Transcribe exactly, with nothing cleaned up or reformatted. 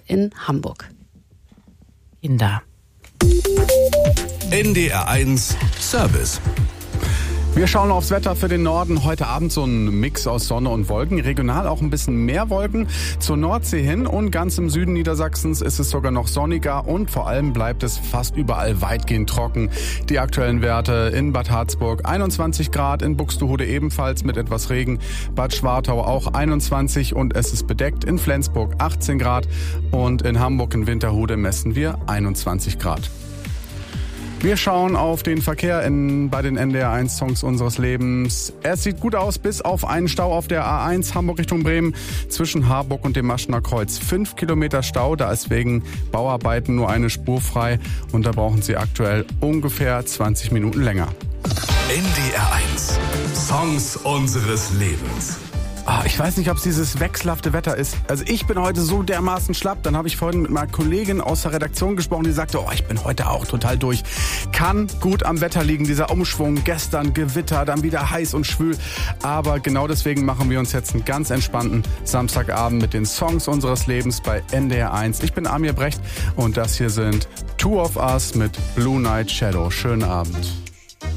in Hamburg. Kinder. N D R eins Service. Wir schauen aufs Wetter für den Norden. Heute Abend so ein Mix aus Sonne und Wolken. Regional auch ein bisschen mehr Wolken zur Nordsee hin. Und ganz im Süden Niedersachsens ist es sogar noch sonniger. Und vor allem bleibt es fast überall weitgehend trocken. Die aktuellen Werte in Bad Harzburg einundzwanzig Grad, in Buxtehude ebenfalls mit etwas Regen. Bad Schwartau auch einundzwanzig und es ist bedeckt. In Flensburg achtzehn Grad und in Hamburg in Winterhude messen wir einundzwanzig Grad. Wir schauen auf den Verkehr in, bei den N D R eins Songs unseres Lebens. Es sieht gut aus, bis auf einen Stau auf der A eins Hamburg Richtung Bremen zwischen Harburg und dem Maschener Kreuz. Fünf Kilometer Stau, da ist wegen Bauarbeiten nur eine Spur frei und da brauchen Sie aktuell ungefähr zwanzig Minuten länger. N D R eins Songs unseres Lebens. Ah, ich weiß nicht, ob es dieses wechselhafte Wetter ist. Also ich bin heute so dermaßen schlapp. Dann habe ich vorhin mit meiner Kollegin aus der Redaktion gesprochen, die sagte, oh, ich bin heute auch total durch. Kann gut am Wetter liegen, dieser Umschwung. Gestern Gewitter, dann wieder heiß und schwül. Aber genau deswegen machen wir uns jetzt einen ganz entspannten Samstagabend mit den Songs unseres Lebens bei N D R eins. Ich bin Amir Brecht und das hier sind Two of Us mit Blue Night Shadow. Schönen Abend.